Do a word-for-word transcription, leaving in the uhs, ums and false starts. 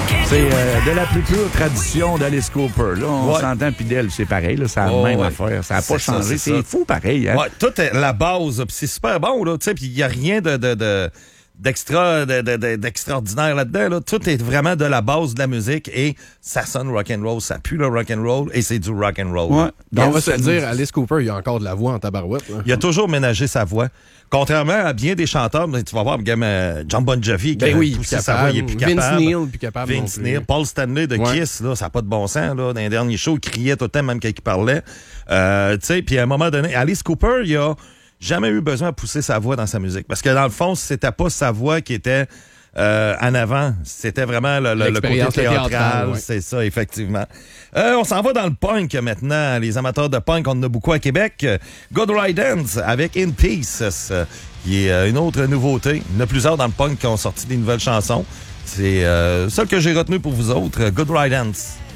C'est euh, de la plus pure tradition d'Alice Cooper. Là, on ouais. s'entend, puis d'elle, c'est pareil. Là, c'est la oh, même ouais. affaire. Ça n'a pas changé. C'est, c'est fou, pareil. Hein? Ouais, tout est la base. Puis c'est super bon, là. Tu sais, puis il n'y a rien de... de, de... d'extra de, de, de, d'extraordinaire là-dedans. Là. Tout est vraiment de la base de la musique et ça sonne rock'n'roll, ça pue le rock'n'roll et c'est du rock'n'roll. Ouais. Donc, on va se le dire, Alice Cooper, il a encore de la voix en tabarouette. Là. Il a toujours ménagé sa voix. Contrairement à bien des chanteurs, tu vas voir, comme euh, John Bon Jovi, qui ben a oui, poussé sa voix, il est plus capable. Vince Neil, plus capable. Vince Neil, Paul Stanley de ouais. Kiss, là, ça n'a pas de bon sens. Là. Dans les derniers shows, il criait tout le temps, même quand il parlait. Euh, tu sais, puis à un moment donné, Alice Cooper, il a jamais eu besoin de pousser sa voix dans sa musique. Parce que dans le fond, c'était pas sa voix qui était euh, en avant. C'était vraiment le, le, le côté théâtral. théâtral ouais. C'est ça, effectivement. Euh, on s'en va dans le punk maintenant. Les amateurs de punk, on en a beaucoup à Québec. Good Riddance avec In Peace, qui est une autre nouveauté. Il y en a plusieurs dans le punk qui ont sorti des nouvelles chansons. C'est euh, ça que j'ai retenu pour vous autres. Good Riddance.